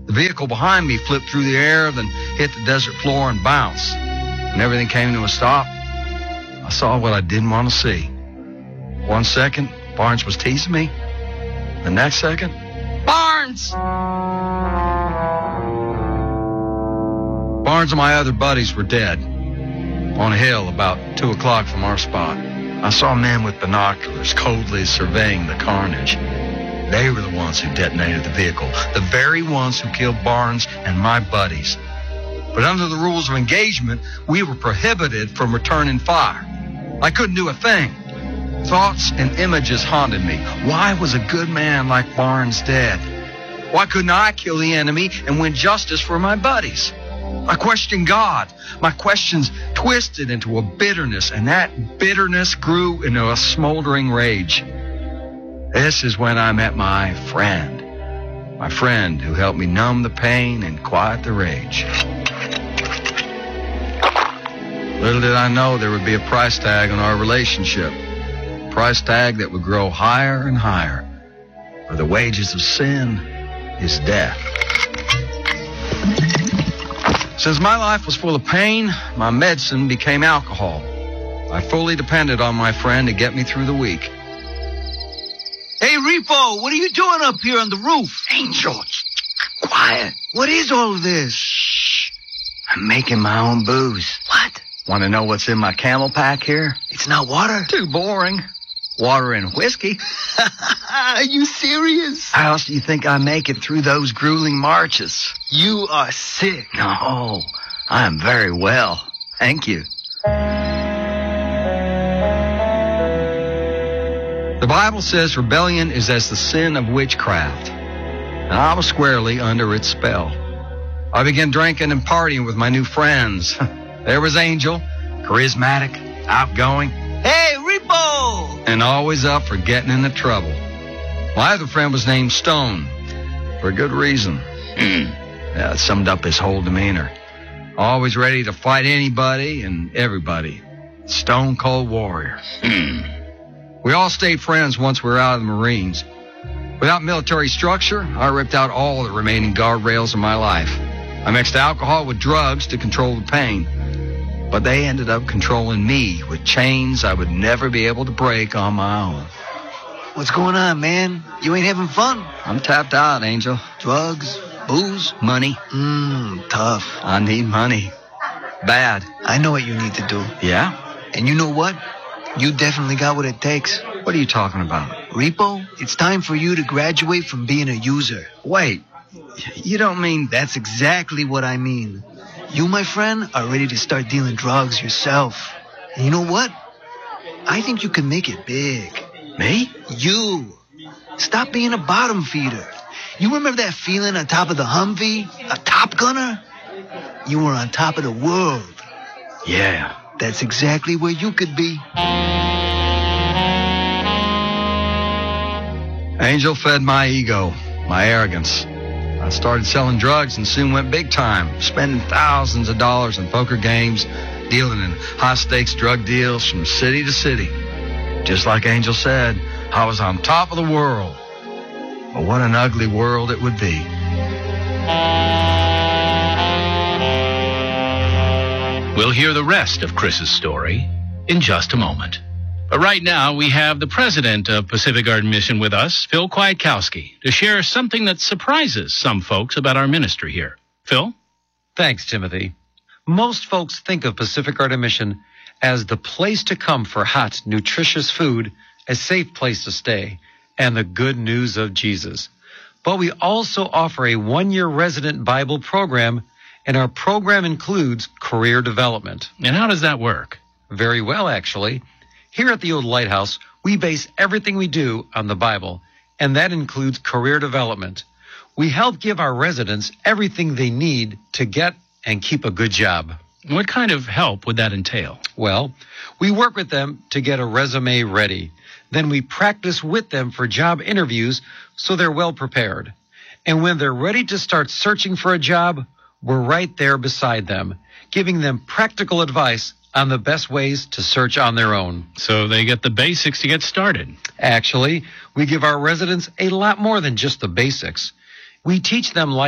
The vehicle behind me flipped through the air, then hit the desert floor and bounced. When everything came to a stop, I saw what I didn't want to see. 1 second, Barnes was teasing me. The next second, Barnes! Barnes and my other buddies were dead on a hill about 2 o'clock from our spot. I saw men with binoculars coldly surveying the carnage. They were the ones who detonated the vehicle, the very ones who killed Barnes and my buddies. But under the rules of engagement, we were prohibited from returning fire. I couldn't do a thing. Thoughts and images haunted me. Why was a good man like Barnes dead? Why couldn't I kill the enemy and win justice for my buddies? I questioned God. My questions twisted into a bitterness, and that bitterness grew into a smoldering rage. This is when I met my friend who helped me numb the pain and quiet the rage. Little did I know there would be a price tag on our relationship, a price tag that would grow higher and higher, for the wages of sin is death. Since my life was full of pain, my medicine became alcohol. I fully depended on my friend to get me through the week. Hey, Repo, what are you doing up here on the roof? Angel, quiet. What is all of this? Shh. I'm making my own booze. What? Want to know what's in my camel pack here? It's not water? Too boring. Water and whiskey. Are you serious? How else do you think I make it through those grueling marches? You are sick. No, I am very well. Thank you. The Bible says rebellion is as the sin of witchcraft, and I was squarely under its spell. I began drinking and partying with my new friends. There was Angel, charismatic, outgoing, Hey, Repo! and always up for getting into trouble. My other friend was named Stone, for a good reason. Yeah, it summed up his whole demeanor. Always ready to fight anybody and everybody. Stone Cold Warrior. We all stayed friends once we were out of the Marines. Without military structure, I ripped out all the remaining guardrails of my life. I mixed alcohol with drugs to control the pain, but they ended up controlling me with chains I would never be able to break on my own. What's going on, man? You ain't having fun? I'm tapped out, Angel. Drugs? Booze? Money. Tough. I need money. Bad. I know what you need to do. Yeah? And you know what? You definitely got what it takes. What are you talking about? Repo, it's time for you to graduate from being a user. Wait, you don't mean... That's exactly what I mean. You, my friend, are ready to start dealing drugs yourself. And you know what? I think you can make it big. Me? You. Stop being a bottom feeder. You remember that feeling on top of the Humvee? A Top Gunner? You were on top of the world. Yeah. That's exactly where you could be. Angel fed my ego, my arrogance. I started selling drugs and soon went big time, spending thousands of dollars in poker games, dealing in high-stakes drug deals from city to city. Just like Angel said, I was on top of the world. But what an ugly world it would be. We'll hear the rest of Chris's story in just a moment. But right now, we have the president of Pacific Garden Mission with us, Phil Kwiatkowski, to share something that surprises some folks about our ministry here. Phil? Thanks, Timothy. Most folks think of Pacific Garden Mission as the place to come for hot, nutritious food, a safe place to stay, and the good news of Jesus. But we also offer a 1-year resident Bible program, and our program includes career development. And how does that work? Very well, actually. Here at the Old Lighthouse, we base everything we do on the Bible, and that includes career development. We help give our residents everything they need to get and keep a good job. What kind of help would that entail? Well, we work with them to get a resume ready. Then we practice with them for job interviews so they're well prepared. And when they're ready to start searching for a job, we're right there beside them, giving them practical advice on the best ways to search on their own. So they get the basics to get started. Actually, we give our residents a lot more than just the basics. We teach them life